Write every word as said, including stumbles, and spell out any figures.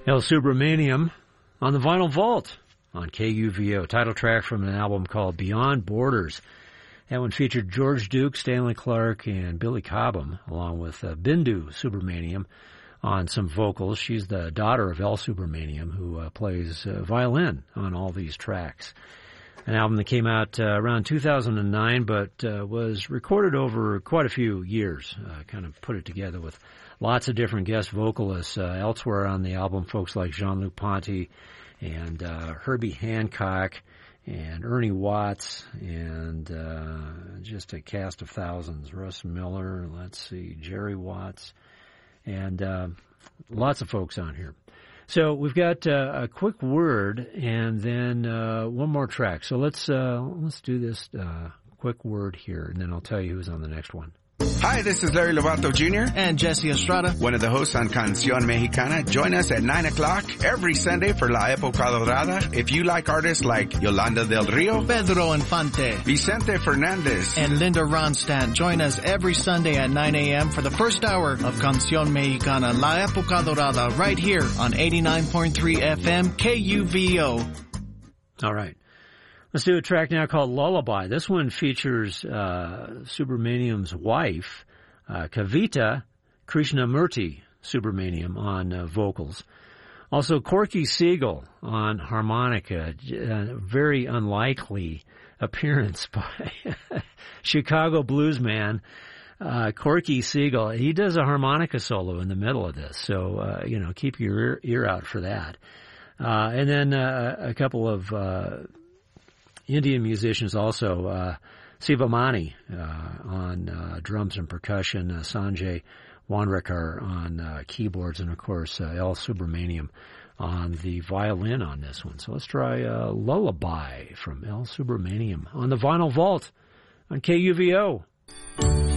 El Subramaniam on the Vinyl Vault on K U V O. Title track from an album called Beyond Borders. That one featured George Duke, Stanley Clarke, and Billy Cobham, along with uh, Bindu Subramaniam on some vocals. She's the daughter of El Subramaniam, who uh, plays uh, violin on all these tracks. An album that came out uh, around two thousand nine, but uh, was recorded over quite a few years. Uh, kind of put it together with lots of different guest vocalists. Uh, elsewhere on the album, folks like Jean-Luc Ponty and uh, Herbie Hancock and Ernie Watts and uh, just a cast of thousands. Russ Miller, let's see, Jerry Watts, and uh, lots of folks on here. So we've got uh, a quick word and then uh, one more track. So let's uh, let's do this uh, quick word here, and then I'll tell you who's on the next one. Hi, this is Larry Lovato Junior And Jesse Estrada, one of the hosts on Canción Mexicana. Join us at nine o'clock every Sunday for La Época Dorada. If you like artists like Yolanda del Rio, Pedro Infante, Vicente Fernandez, and Linda Ronstadt, join us every Sunday at nine a.m. for the first hour of Canción Mexicana, La Época Dorada, right here on eighty-nine point three F M K U V O. All right. Let's do a track now called Lullaby. This one features uh, Subramaniam's wife, uh, Kavita Krishnamurti Subramaniam, on uh, vocals. Also, Corky Siegel on harmonica. A very unlikely appearance by Chicago blues man uh, Corky Siegel. He does a harmonica solo in the middle of this, so uh, you know, keep your ear, ear out for that. Uh, and then uh, a couple of Uh, Indian musicians also, uh, Sivamani, uh, on, uh, drums and percussion, uh, Sanjay Wanrekar on, uh, keyboards, and of course, uh, El Subramaniam on the violin on this one. So let's try, uh, Lullaby from El Subramaniam on the Vinyl Vault on K U V O.